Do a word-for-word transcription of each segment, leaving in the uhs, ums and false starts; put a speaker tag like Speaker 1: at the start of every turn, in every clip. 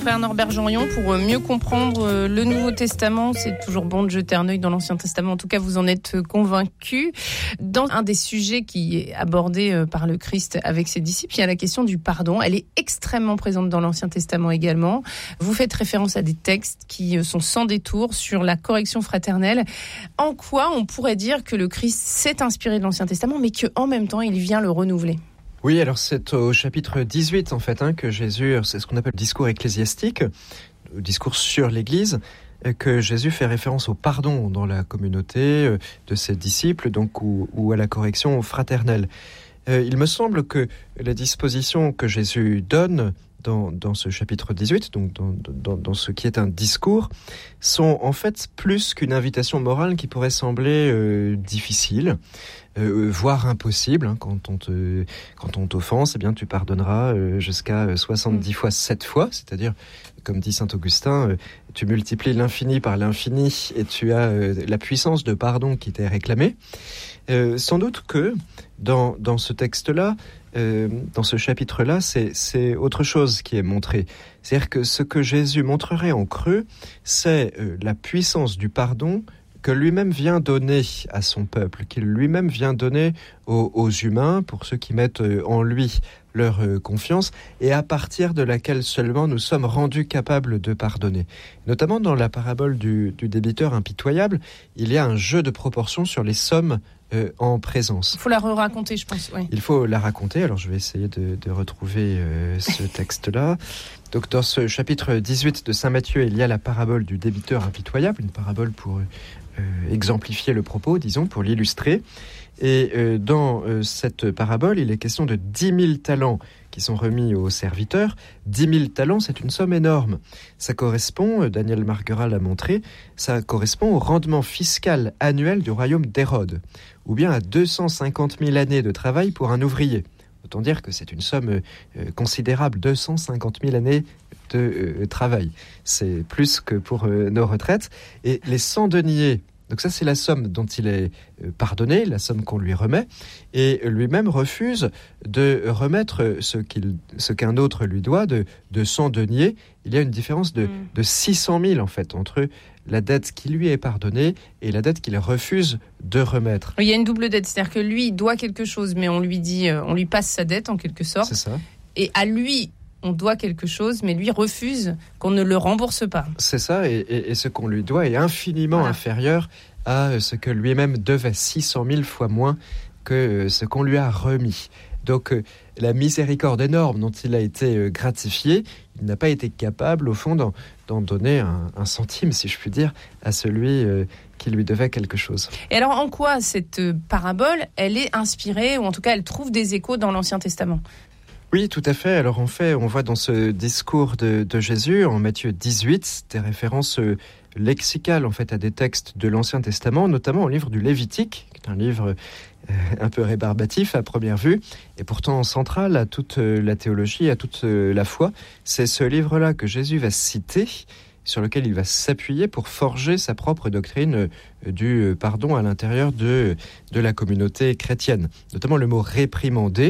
Speaker 1: frère Norbert Jorion pour mieux comprendre le Nouveau Testament. C'est toujours bon de jeter un œil dans l'Ancien Testament. En tout cas, vous en êtes convaincus. Dans un des sujets qui est abordé par le Christ avec ses disciples, il y a la question du pardon. Elle est extrêmement présente dans l'Ancien Testament également. Vous faites référence à des textes qui sont sans détour sur la correction fraternelle. En quoi on pourrait dire que le Christ s'est inspiré de l'Ancien Testament, mais qu'en même temps, il vient le renouveler?
Speaker 2: Oui, alors c'est au chapitre dix-huit en fait hein, que Jésus, c'est ce qu'on appelle le discours ecclésiastique, le discours sur l'Église, que Jésus fait référence au pardon dans la communauté de ses disciples, donc ou, ou à la correction fraternelle. Euh, il me semble que les dispositions que Jésus donne dans, dans ce chapitre dix-huit, donc dans, dans, dans ce qui est un discours, sont en fait plus qu'une invitation morale qui pourrait sembler euh, difficile. Euh, voire impossible, hein, quand on te, quand on t'offense, eh bien tu pardonneras euh, jusqu'à soixante-dix fois sept fois, c'est-à-dire, comme dit saint Augustin, euh, tu multiplies l'infini par l'infini et tu as euh, la puissance de pardon qui t'est réclamée. Euh, sans doute que dans, dans ce texte-là, euh, dans ce chapitre-là, c'est, c'est autre chose qui est montré. C'est-à-dire que ce que Jésus montrerait en creux, c'est euh, la puissance du pardon que lui-même vient donner à son peuple, qu'il lui-même vient donner aux, aux humains, pour ceux qui mettent en lui leur confiance, et à partir de laquelle seulement nous sommes rendus capables de pardonner. Notamment dans la parabole du, du débiteur impitoyable, il y a un jeu de proportions sur les sommes euh, en présence.
Speaker 1: Il faut la raconter, je pense. Oui.
Speaker 2: Il faut la raconter, alors je vais essayer de, de retrouver euh, ce texte-là. Donc dans ce chapitre dix-huit de saint Matthieu, il y a la parabole du débiteur impitoyable, une parabole pour euh, exemplifier le propos, disons, pour l'illustrer. Et euh, dans euh, cette parabole, il est question de dix mille talents qui sont remis aux serviteurs. dix mille talents, c'est une somme énorme. Ça correspond, Daniel Marguerat l'a montré, ça correspond au rendement fiscal annuel du royaume d'Hérode, ou bien à deux cent cinquante mille années de travail pour un ouvrier. Autant dire que c'est une somme euh, considérable, deux cent cinquante mille années de euh, travail. C'est plus que pour euh, nos retraites. Et les cent deniers, donc ça c'est la somme dont il est euh, pardonné, la somme qu'on lui remet, et lui-même refuse de remettre ce, qu'il, ce qu'un autre lui doit de, de cent deniers. Il y a une différence de, mmh. de six cent mille en fait, entre la dette qui lui est pardonnée et la dette qu'il refuse de remettre.
Speaker 1: Il y a une double dette, c'est-à-dire que lui, il doit quelque chose, mais on lui dit, on lui passe sa dette en quelque sorte.
Speaker 2: C'est ça.
Speaker 1: Et à lui, on doit quelque chose, mais lui refuse qu'on ne le rembourse pas.
Speaker 2: C'est ça, et, et, et ce qu'on lui doit est infiniment voilà. inférieur à ce que lui-même devait, six cent mille fois moins que ce qu'on lui a remis. Donc la miséricorde énorme dont il a été gratifié, il n'a pas été capable, au fond, d'en, d'en donner un, un centime, si je puis dire, à celui euh, qui lui devait quelque chose.
Speaker 1: Et alors, en quoi cette parabole, elle est inspirée, ou en tout cas, elle trouve des échos dans l'Ancien Testament ?
Speaker 2: Oui, tout à fait. Alors, en fait, on voit dans ce discours de, de Jésus, en Matthieu dix-huit, des références euh, lexicales, en fait, à des textes de l'Ancien Testament, notamment au livre du Lévitique, qui est un livre euh, un peu rébarbatif à première vue, et pourtant central à toute euh, la théologie, à toute euh, la foi. C'est ce livre-là que Jésus va citer, sur lequel il va s'appuyer pour forger sa propre doctrine euh, du pardon à l'intérieur de, de la communauté chrétienne. Notamment le mot « réprimander »,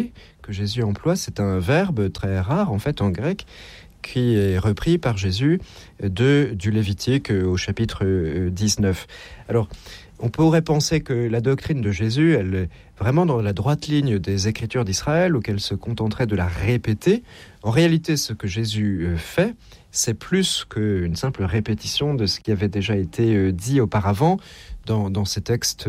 Speaker 2: que Jésus emploie, c'est un verbe très rare, en fait, en grec, qui est repris par Jésus de, du Lévitique au chapitre dix-neuf. Alors, on pourrait penser que la doctrine de Jésus, elle est vraiment dans la droite ligne des Écritures d'Israël, ou qu'elle se contenterait de la répéter. En réalité, ce que Jésus fait, c'est plus qu'une simple répétition de ce qui avait déjà été dit auparavant dans, dans ces textes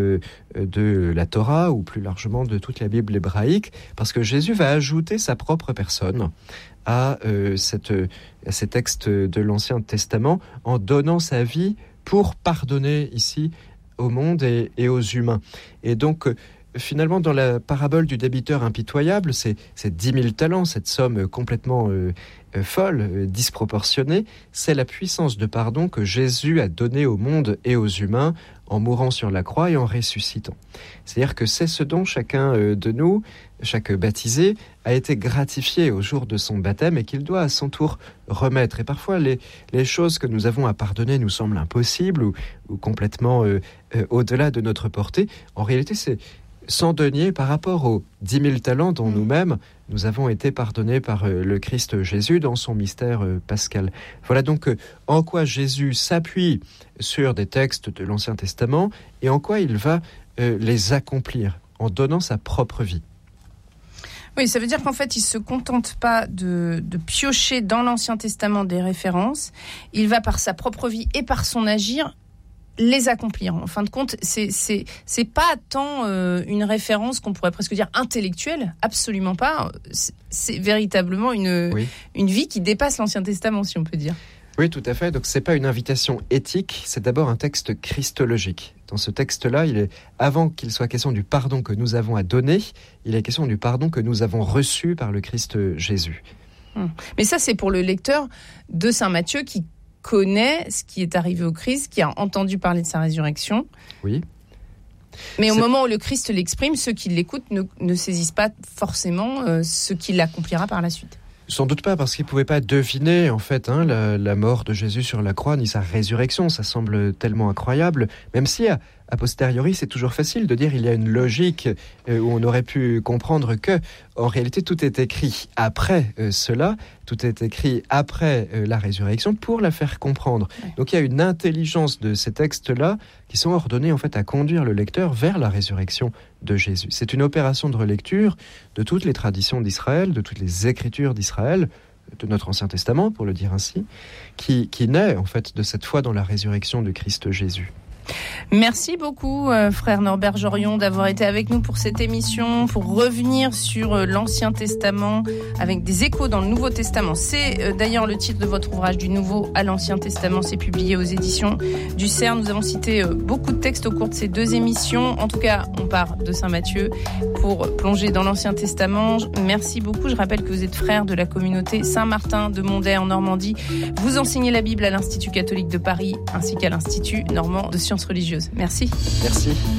Speaker 2: de la Torah, ou plus largement de toute la Bible hébraïque, parce que Jésus va ajouter sa propre personne à, euh, cette, à ces textes de l'Ancien Testament, en donnant sa vie pour pardonner ici au monde et, et aux humains. Et donc, finalement, dans la parabole du débiteur impitoyable, c'est, c'est dix mille talents, cette somme complètement euh, euh, folle, euh, disproportionnée, c'est la puissance de pardon que Jésus a donnée au monde et aux humains en mourant sur la croix et en ressuscitant. C'est-à-dire que c'est ce dont chacun euh, de nous, chaque baptisé, a été gratifié au jour de son baptême et qu'il doit à son tour remettre. Et parfois, les, les choses que nous avons à pardonner nous semblent impossibles ou, ou complètement euh, euh, au-delà de notre portée. En réalité, c'est sans denier par rapport aux dix mille talents dont nous-mêmes, nous avons été pardonnés par le Christ Jésus dans son mystère pascal. Voilà donc en quoi Jésus s'appuie sur des textes de l'Ancien Testament et en quoi il va les accomplir en donnant sa propre vie.
Speaker 1: Oui, ça veut dire qu'en fait, il ne se contente pas de, de piocher dans l'Ancien Testament des références. Il va par sa propre vie et par son agir les accomplir. En fin de compte, c'est c'est c'est pas tant euh, une référence qu'on pourrait presque dire intellectuelle, absolument pas. C'est, c'est véritablement une oui. une vie qui dépasse l'Ancien Testament, si on peut dire.
Speaker 2: Oui, tout à fait. Donc c'est pas une invitation éthique, c'est d'abord un texte christologique. Dans ce texte-là, il est avant qu'il soit question du pardon que nous avons à donner, il est question du pardon que nous avons reçu par le Christ Jésus.
Speaker 1: Hum. Mais ça, c'est pour le lecteur de Saint Matthieu qui connaît ce qui est arrivé au Christ, qui a entendu parler de sa résurrection.
Speaker 2: Oui.
Speaker 1: Mais au
Speaker 2: c'est...
Speaker 1: moment où le Christ l'exprime, ceux qui l'écoutent ne, ne saisissent pas forcément euh, ce qu'il accomplira par la suite.
Speaker 2: Sans doute pas, parce qu'ils ne pouvaient pas deviner en fait hein, la, la mort de Jésus sur la croix, ni sa résurrection. Ça semble tellement incroyable, même si a, a posteriori c'est toujours facile de dire il y a une logique euh, où on aurait pu comprendre que en réalité tout est écrit après euh, cela, tout est écrit après euh, la résurrection pour la faire comprendre. Ouais. Donc il y a une intelligence de ces textes-là qui sont ordonnés en fait à conduire le lecteur vers la résurrection de Jésus. C'est une opération de relecture de toutes les traditions d'Israël, de toutes les écritures d'Israël, de notre Ancien Testament pour le dire ainsi, qui, qui naît en fait de cette foi dans la résurrection de Christ Jésus.
Speaker 1: Merci beaucoup, euh, frère Norbert Jorion, d'avoir été avec nous pour cette émission, pour revenir sur euh, l'Ancien Testament avec des échos dans le Nouveau Testament. C'est euh, d'ailleurs le titre de votre ouvrage, du Nouveau à l'Ancien Testament. C'est publié aux éditions du C E R N. Nous avons cité euh, beaucoup de textes au cours de ces deux émissions. En tout cas, on part de Saint Matthieu pour plonger dans l'Ancien Testament. Merci beaucoup. Je rappelle que vous êtes frère de la communauté Saint-Martin de Monday en Normandie. Vous enseignez la Bible à l'Institut catholique de Paris ainsi qu'à l'Institut normand de sciences religieuses. Merci.
Speaker 2: Merci.